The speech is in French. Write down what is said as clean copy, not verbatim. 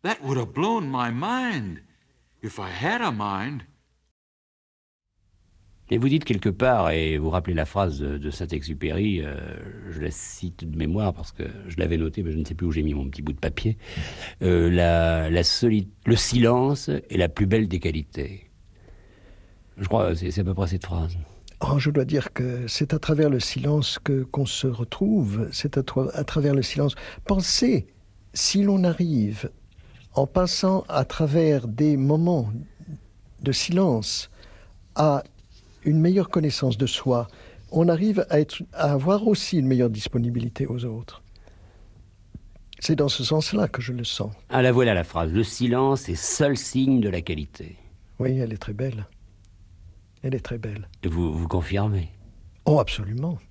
That would have blown my mind, if I had a mind. Et vous dites quelque part, et vous rappelez la phrase de Saint-Exupéry, je la cite de mémoire parce que je l'avais notée, mais je ne sais plus où j'ai mis mon petit bout de papier, le silence est la plus belle des qualités. Je crois que c'est à peu près cette phrase. Oh, je dois dire que c'est à travers le silence qu'on se retrouve, c'est à travers le silence. Pensez, si l'on arrive, en passant à travers des moments de silence, à une meilleure connaissance de soi, on arrive à avoir aussi une meilleure disponibilité aux autres. C'est dans ce sens-là que je le sens. Ah, la voilà la phrase. Le silence est seul signe de la qualité. Oui, elle est très belle. Elle est très belle. Et vous confirmez? Oh, absolument.